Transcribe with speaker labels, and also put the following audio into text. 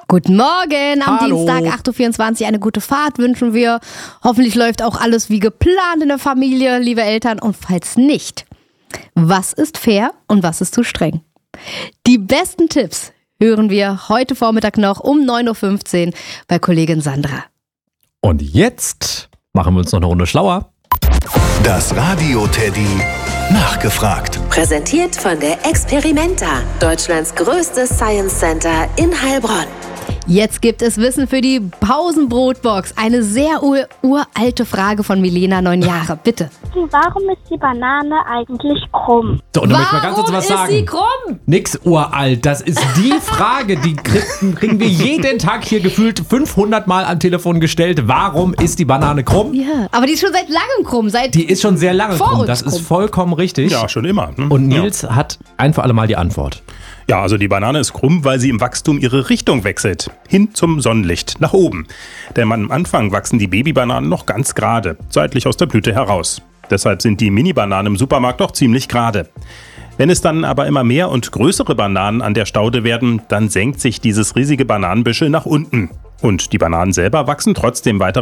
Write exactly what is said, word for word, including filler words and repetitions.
Speaker 1: Guten Morgen, am
Speaker 2: Hallo.
Speaker 1: Dienstag, acht Uhr vierundzwanzig, eine gute Fahrt wünschen wir. Hoffentlich läuft auch alles wie geplant in der Familie, liebe Eltern. Und falls nicht, was ist fair und was ist zu streng? Die besten Tipps hören wir heute Vormittag noch um neun Uhr fünfzehn bei Kollegin Sandra.
Speaker 2: Und jetzt machen wir uns noch eine Runde schlauer.
Speaker 3: Das Radio-Teddy nachgefragt.
Speaker 4: Präsentiert von der Experimenta, Deutschlands größtes Science Center in Heilbronn.
Speaker 1: Jetzt gibt es Wissen für die Pausenbrotbox. Eine sehr ur uralte Frage von Milena, neun Jahre. Bitte.
Speaker 5: Warum ist die Banane eigentlich krumm?
Speaker 2: So, und da möchte ich mal ganz kurz was
Speaker 1: ist
Speaker 2: sagen.
Speaker 1: sie krumm?
Speaker 2: Nix uralt. Das ist die Frage, die kriegen, kriegen wir jeden Tag hier gefühlt fünfhundert Mal am Telefon gestellt. Warum ist die Banane krumm?
Speaker 1: Ja, aber die ist schon seit langem krumm. Seit
Speaker 2: Die ist schon sehr lange
Speaker 1: Vor
Speaker 2: krumm.
Speaker 1: uns
Speaker 2: Das ist
Speaker 1: krumm.
Speaker 2: vollkommen richtig.
Speaker 6: Ja, schon immer. Ne?
Speaker 2: Und Nils hat ein für alle Mal die Antwort.
Speaker 6: Ja, also die Banane ist krumm, weil sie im Wachstum ihre Richtung wechselt. Hin zum Sonnenlicht, nach oben. Denn am Anfang wachsen die Babybananen noch ganz gerade, seitlich aus der Blüte heraus. Deshalb sind die Mini-Bananen im Supermarkt auch ziemlich gerade. Wenn es dann aber immer mehr und größere Bananen an der Staude werden, dann senkt sich dieses riesige Bananenbüschel nach unten. Und die Bananen selber wachsen trotzdem weiter